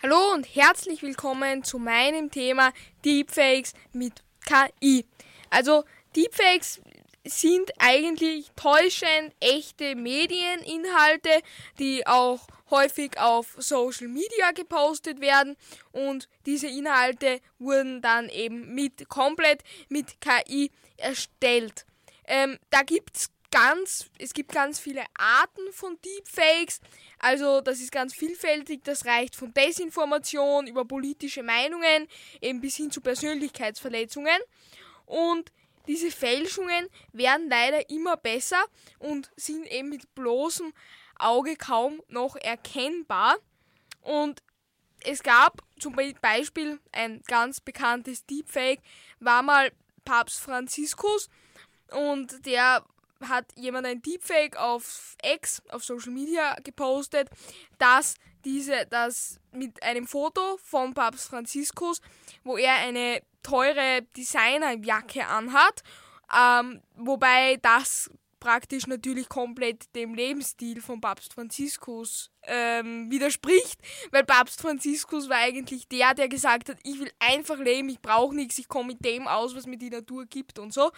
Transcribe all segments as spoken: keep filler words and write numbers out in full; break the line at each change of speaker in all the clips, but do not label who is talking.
Hallo und herzlich willkommen zu meinem Thema Deepfakes mit K I. Also Deepfakes sind eigentlich täuschend echte Medieninhalte, die auch häufig auf Social Media gepostet werden, und diese Inhalte wurden dann eben mit komplett mit K I erstellt. Ähm, da gibt's Ganz, es gibt ganz viele Arten von Deepfakes, also das ist ganz vielfältig, das reicht von Desinformation über politische Meinungen eben bis hin zu Persönlichkeitsverletzungen, und diese Fälschungen werden leider immer besser und sind eben mit bloßem Auge kaum noch erkennbar. Und es gab zum Beispiel ein ganz bekanntes Deepfake, war mal Papst Franziskus, und der hat jemand ein Deepfake auf X, auf Social Media gepostet, dass diese, das mit einem Foto von Papst Franziskus, wo er eine teure Designerjacke anhat, ähm, wobei das praktisch natürlich komplett dem Lebensstil von Papst Franziskus ähm, widerspricht, weil Papst Franziskus war eigentlich der, der gesagt hat, ich will einfach leben, ich brauche nichts, ich komme mit dem aus, was mir die Natur gibt und so.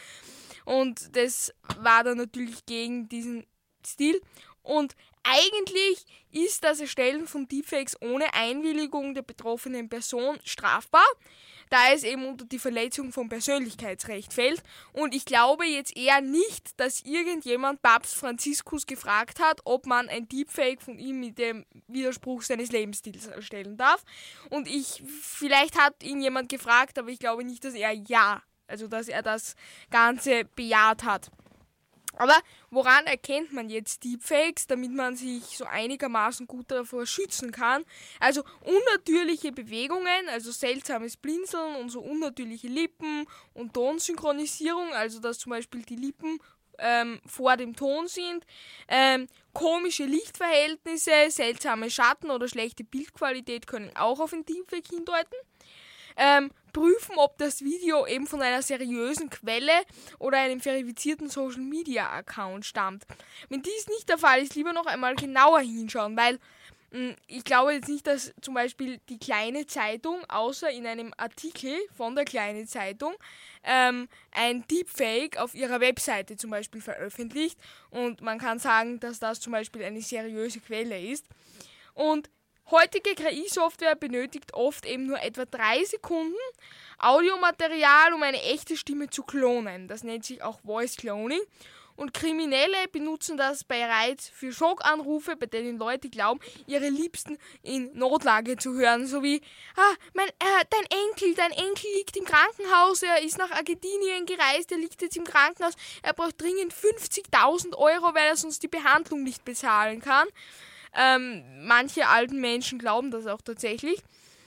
Und das war dann natürlich gegen diesen Stil. Und eigentlich ist das Erstellen von Deepfakes ohne Einwilligung der betroffenen Person strafbar, da es eben unter die Verletzung von Persönlichkeitsrecht fällt. Und ich glaube jetzt eher nicht, dass irgendjemand Papst Franziskus gefragt hat, ob man ein Deepfake von ihm mit dem Widerspruch seines Lebensstils erstellen darf. Und ich, vielleicht hat ihn jemand gefragt, aber ich glaube nicht, dass er ja, also dass er das Ganze bejaht hat. Aber woran erkennt man jetzt Deepfakes, damit man sich so einigermaßen gut davor schützen kann? Also unnatürliche Bewegungen, also seltsames Blinzeln und so unnatürliche Lippen und Tonsynchronisierung, also dass zum Beispiel die Lippen ähm, vor dem Ton sind, ähm, komische Lichtverhältnisse, seltsame Schatten oder schlechte Bildqualität können auch auf ein Deepfake hindeuten. Ähm, prüfen, ob das Video eben von einer seriösen Quelle oder einem verifizierten Social-Media-Account stammt. Wenn dies nicht der Fall ist, lieber noch einmal genauer hinschauen, weil mh, ich glaube jetzt nicht, dass zum Beispiel die Kleine Zeitung, außer in einem Artikel von der Kleinen Zeitung, ähm, ein Deepfake auf ihrer Webseite zum Beispiel veröffentlicht, und man kann sagen, dass das zum Beispiel eine seriöse Quelle ist. Und heutige K I-Software benötigt oft eben nur etwa drei Sekunden Audiomaterial, um eine echte Stimme zu klonen. Das nennt sich auch Voice Cloning. Und Kriminelle benutzen das bereits für Schockanrufe, bei denen Leute glauben, ihre Liebsten in Notlage zu hören. So wie, ah, mein, äh, dein Enkel, dein Enkel liegt im Krankenhaus, er ist nach Argentinien gereist, er liegt jetzt im Krankenhaus, er braucht dringend fünfzigtausend Euro, weil er sonst die Behandlung nicht bezahlen kann. Ähm, manche alten Menschen glauben das auch tatsächlich.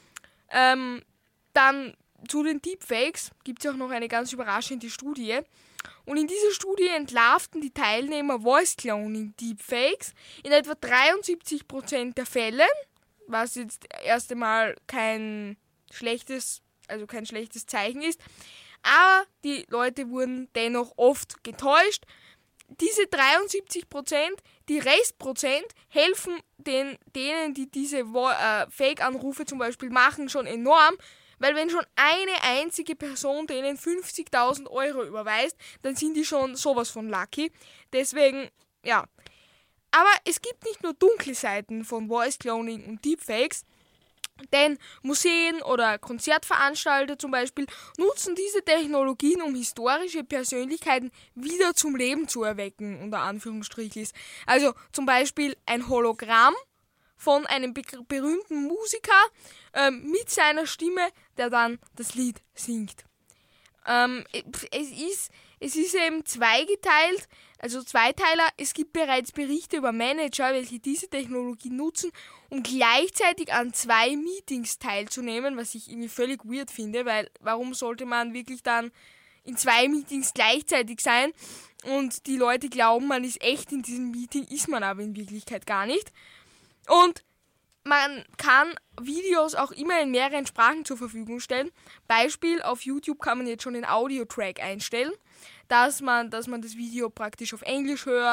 Ähm, dann zu den Deepfakes gibt es auch noch eine ganz überraschende Studie. Und in dieser Studie entlarvten die Teilnehmer Voice Cloning Deepfakes in etwa dreiundsiebzig Prozent der Fälle, was jetzt erst einmal kein schlechtes, also kein schlechtes Zeichen ist. Aber die Leute wurden dennoch oft getäuscht. Diese dreiundsiebzig Prozent, die Restprozent helfen den, denen, die diese äh, Fake-Anrufe zum Beispiel machen, schon enorm, weil wenn schon eine einzige Person denen fünfzigtausend Euro überweist, dann sind die schon sowas von lucky. Deswegen, ja. Aber es gibt nicht nur dunkle Seiten von Voice Cloning und Deepfakes, denn Museen oder Konzertveranstalter zum Beispiel nutzen diese Technologien, um historische Persönlichkeiten wieder zum Leben zu erwecken, unter Anführungsstrichen. Also zum Beispiel ein Hologramm von einem be- berühmten Musiker ähm, mit seiner Stimme, der dann das Lied singt. Ähm, es ist, es ist eben zweigeteilt, also Zweiteiler. Es gibt bereits Berichte über Manager, welche diese Technologie nutzen, um gleichzeitig an zwei Meetings teilzunehmen, was ich irgendwie völlig weird finde, weil warum sollte man wirklich dann in zwei Meetings gleichzeitig sein und die Leute glauben, man ist echt in diesem Meeting, ist man aber in Wirklichkeit gar nicht. Und man kann Videos auch immer in mehreren Sprachen zur Verfügung stellen. Beispiel, auf YouTube kann man jetzt schon den Audio-Track einstellen, dass man, dass man das Video praktisch auf Englisch hört,